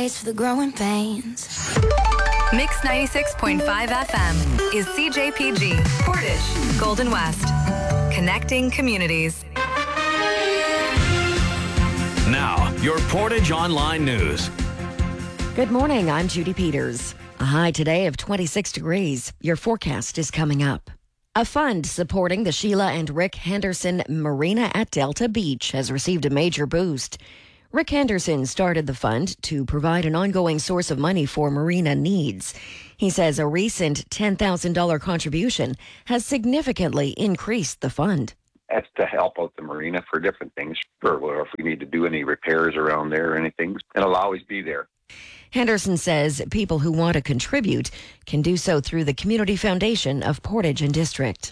Band-Aids for the growing pains. Mix 96.5 FM is CJPG, Portage, Golden West. Connecting communities. Now, your Portage Online News. Good morning, I'm Judy Peters. A high today of 26 degrees. Your forecast is coming up. A fund supporting the Sheila and Rick Henderson Marina at Delta Beach has received a major boost. Rick Henderson started the fund to provide an ongoing source of money for marina needs. He says a recent $10,000 contribution has significantly increased the fund. That's to help out the marina for different things, or if we need to do any repairs around there or anything. It'll always be there. Henderson says people who want to contribute can do so through the Community Foundation of Portage and District.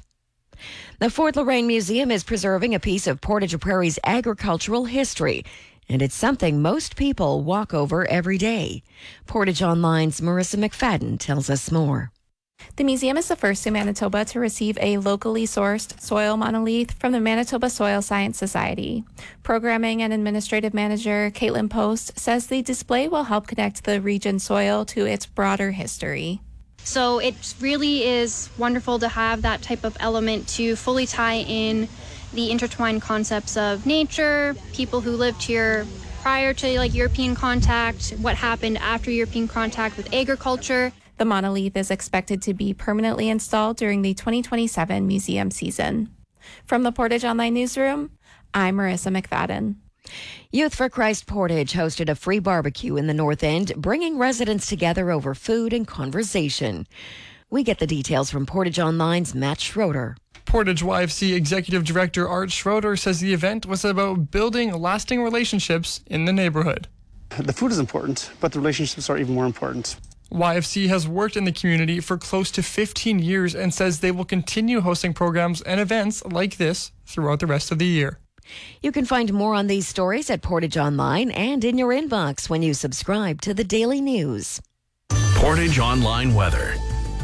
The Fort Loraine Museum is preserving a piece of Portage Prairie's agricultural history, and it's something most people walk over every day. Portage Online's Marissa McFadden tells us more. The museum is the first in Manitoba to receive a locally sourced soil monolith from the Manitoba Soil Science Society. Programming and Administrative Manager Caitlin Post says the display will help connect the region's soil to its broader history. So it really is wonderful to have that type of element to fully tie in the intertwined concepts of nature, people who lived here prior to European contact, what happened after European contact with agriculture. The monolith is expected to be permanently installed during the 2027 museum season. From the Portage Online Newsroom, I'm Marissa McFadden. Youth for Christ Portage hosted a free barbecue in the North End, bringing residents together over food and conversation. We get the details from Portage Online's Matt Schroeder. Portage YFC Executive Director Art Schroeder says the event was about building lasting relationships in the neighborhood. The food is important, but the relationships are even more important. YFC has worked in the community for close to 15 years and says they will continue hosting programs and events like this throughout the rest of the year. You can find more on these stories at Portage Online and in your inbox when you subscribe to the Daily News. Portage Online weather.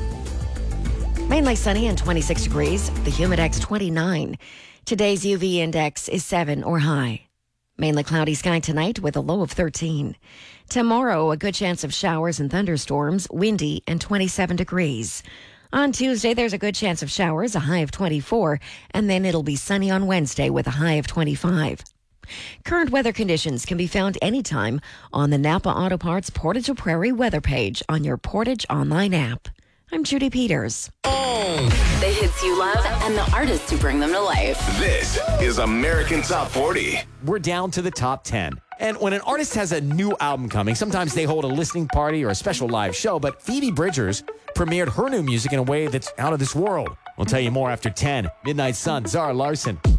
Mainly sunny and 26 degrees. The Humidex 29. Today's UV index is 7 or high. Mainly cloudy sky tonight with a low of 13. Tomorrow, a good chance of showers and thunderstorms, windy and 27 degrees. On Tuesday, there's a good chance of showers, a high of 24, and then it'll be sunny on Wednesday with a high of 25. Current weather conditions can be found anytime on the Napa Auto Parts Portage La Prairie weather page on your Portage Online app. I'm Judy Peters. The hits you love and the artists who bring them to life. This is American Top 40. We're down to the top 10. And when an artist has a new album coming, sometimes they hold a listening party or a special live show, but Phoebe Bridgers premiered her new music in a way that's out of this world. We'll tell you more after 10. Midnight Sun, Zara Larson.